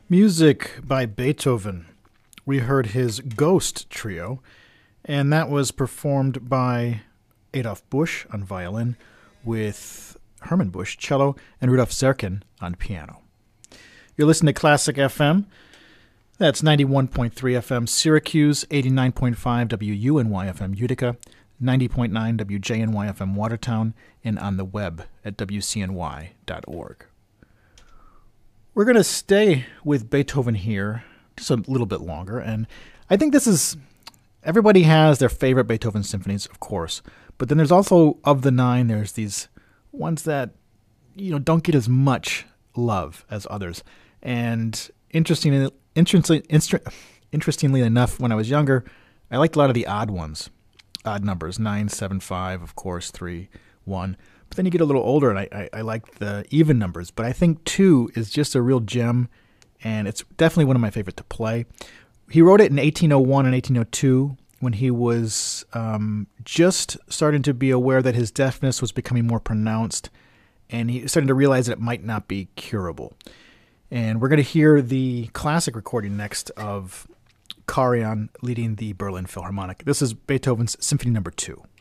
Music by Beethoven. We heard his Ghost Trio, and that was performed by Adolf Busch on violin, with Herman Busch cello and Rudolf Serkin on piano. You're listening to Classic FM. That's 91.3 FM Syracuse, 89.5 WUNY FM Utica, 90.9 WJNY FM Watertown, and on the web at WCNY.org. We're going to stay with Beethoven here just a little bit longer, and I think this is, everybody has their favorite Beethoven symphonies, of course, but then there's also, of the 9, there's these ones that, don't get as much love as others. And interestingly enough, when I was younger, I liked a lot of the odd ones, odd numbers, 9, 7, 5, of course, 3, 1. But then you get a little older, and I like the even numbers. But I think 2 is just a real gem, and it's definitely one of my favorite to play. He wrote it in 1801 and 1802 when he was just starting to be aware that his deafness was becoming more pronounced, and he started to realize that it might not be curable. And we're going to hear the classic recording next of Karajan leading the Berlin Philharmonic. This is Beethoven's Symphony No. 2.